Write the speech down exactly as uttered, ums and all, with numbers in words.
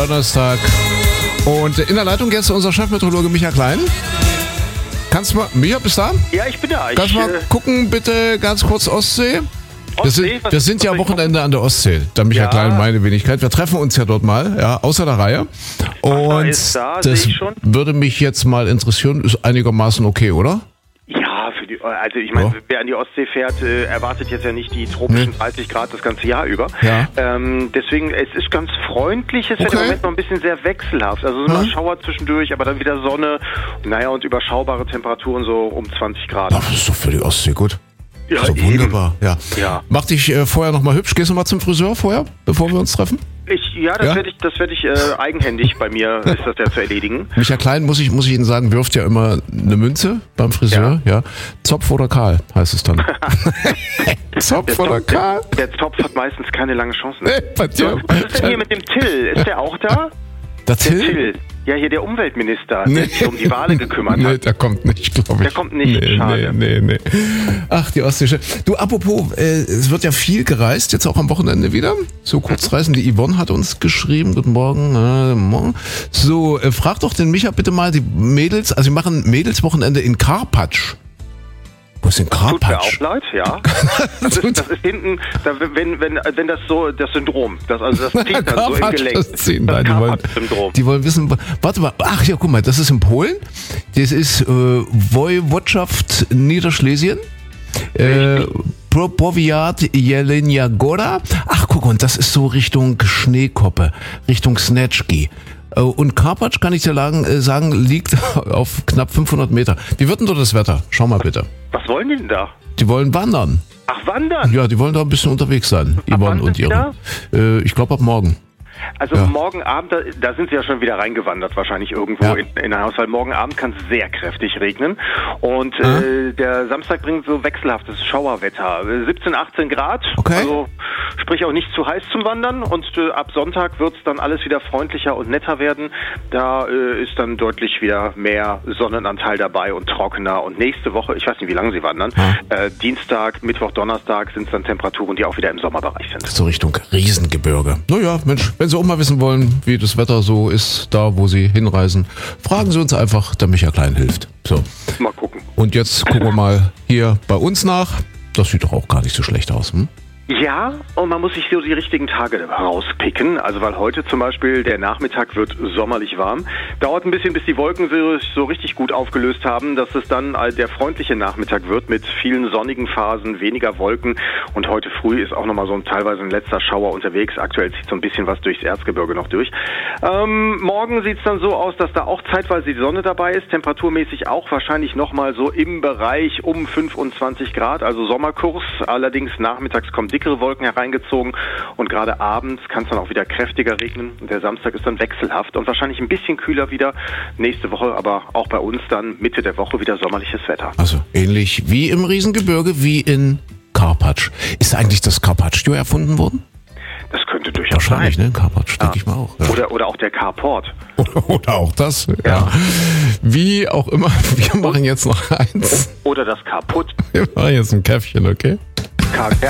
Donnerstag. Und in der Leitung jetzt unser Chefmeteorologe Micha Klein. Kannst du mal, Micha, bist du da? Ja, ich bin da. Kannst du ich, mal äh, gucken, bitte ganz kurz Ostsee? Wir Ostsee? sind, Was- wir sind ja was- Wochenende an der Ostsee. Da Micha Ja. Klein, meine Wenigkeit. Wir treffen uns ja dort mal, ja, außer der Reihe. Und ist da, das sehe ich schon. würde mich jetzt mal interessieren. Ist einigermaßen okay, oder? Ja, für die, also ich meine, Ja. wer an die Ostsee fährt, äh, erwartet jetzt ja nicht die tropischen Nee. dreißig Grad das ganze Jahr über. Ja. Ähm, deswegen, es ist ganz freundlich, es wird Okay. im Moment noch ein bisschen sehr wechselhaft. Also so Ja. mal Schauer zwischendurch, aber dann wieder Sonne. Naja, und überschaubare Temperaturen so um zwanzig Grad. Ach, das ist doch für die Ostsee gut. Ja, so eben. wunderbar, ja. Ja. Mach dich äh, vorher noch mal hübsch. Gehst du mal zum Friseur vorher, bevor wir uns treffen? Ich, ja, das Ja? werde ich, das werde ich äh, eigenhändig bei mir ist das ja zu erledigen. Micha Klein, muss ich, muss ich Ihnen sagen, wirft ja immer eine Münze beim Friseur. Ja. Zopf oder Kahl heißt es dann. Zopf Der, oder Zopf, der, Kahl? der Zopf hat meistens keine lange Chance. Nee, bei dir. Was ist denn hier mit dem Till? Ist der auch da? Der Der Till? Till. Ja, hier der Umweltminister, Nee. der sich um die Wale gekümmert Nee, hat. der kommt nicht, glaube ich. Der kommt nicht, nee, schade. Nee, nee, nee. Ach, die Ostsee. Du, apropos, äh, es wird ja viel gereist, jetzt auch am Wochenende wieder. So Kurzreisen. Die Yvonne hat uns geschrieben. Guten Morgen. Äh, morgen. So, äh, frag doch den Micha bitte mal, die Mädels, also wir machen Mädelswochenende in Karpatsch. Wo ist denn Tut mir Karpatsch? auch leid, ja. Das ist, das ist hinten, da, wenn, wenn, wenn das so, das Syndrom, das, also das zieht dann so im Karpatsch, Gelenk. das ziehen. Das Nein, die wollen, Karpatsch-Syndrom. die wollen wissen, warte mal, ach ja, guck mal, das ist in Polen, das ist äh, Woiwodschaft Niederschlesien, äh, Pro- Powiat Jelenia Góra, ach guck, und das ist so Richtung Schneekoppe, Richtung Snetschki. Äh, Und Karpatsch, kann ich dir sagen, äh, sagen, liegt auf knapp fünfhundert Meter. Wie wird denn dort das Wetter? Schau mal bitte. Was wollen die denn da? Die wollen wandern. Ach, wandern? Ja, die wollen da ein bisschen unterwegs sein, Ab wann Yvonne sind und die ihre. Äh, ich glaube ab morgen. Also Ja. morgen Abend, da, da sind sie ja schon wieder reingewandert, wahrscheinlich irgendwo Ja. in, in ein Haus, weil morgen Abend kann es sehr kräftig regnen. Und Ah. äh, der Samstag bringt so wechselhaftes Schauerwetter. siebzehn, achtzehn Grad, Okay. also sprich auch nicht zu heiß zum Wandern. Und äh, ab Sonntag wird es dann alles wieder freundlicher und netter werden. Da äh, ist dann deutlich wieder mehr Sonnenanteil dabei und trockener. Und nächste Woche, ich weiß nicht, wie lange sie wandern, Ah. äh, Dienstag, Mittwoch, Donnerstag sind es dann Temperaturen, die auch wieder im Sommerbereich sind. So Richtung Riesengebirge. Naja, Mensch, wenn Sie auch mal wissen wollen, wie das Wetter so ist, da wo Sie hinreisen, fragen Sie uns einfach, der Micha Klein hilft. So, Mal gucken. und jetzt gucken wir mal hier bei uns nach. Das sieht doch auch gar nicht so schlecht aus, hm? Ja, und man muss sich so die richtigen Tage rauspicken. Also weil heute zum Beispiel der Nachmittag wird sommerlich warm. Dauert ein bisschen, bis die Wolken sich so richtig gut aufgelöst haben, dass es dann der freundliche Nachmittag wird mit vielen sonnigen Phasen, weniger Wolken. Und heute früh ist auch nochmal so ein teilweise ein letzter Schauer unterwegs. Aktuell zieht so ein bisschen was durchs Erzgebirge noch durch. Ähm, morgen sieht es dann so aus, dass da auch zeitweise die Sonne dabei ist. Temperaturmäßig auch wahrscheinlich nochmal so im Bereich um fünfundzwanzig Grad, also Sommerkurs. Allerdings nachmittags kommen dickere Wolken hereingezogen und gerade abends kann es dann auch wieder kräftiger regnen. Und der Samstag ist dann wechselhaft und wahrscheinlich ein bisschen kühler wieder. Nächste Woche aber auch bei uns dann Mitte der Woche wieder sommerliches Wetter. Also ähnlich wie im Riesengebirge, wie in Karpatsch. Ist eigentlich das Carpaccio erfunden worden? Das könnte durchaus Wahrscheinlich, sein. ne? Karpatsch, denke ich mal auch. Ja. Oder, oder auch der Carport. Oder auch das. Ja. Ja. Wie auch immer, wir machen jetzt noch eins. Oder das Carput. Wir machen jetzt ein Käffchen, okay? K- ja.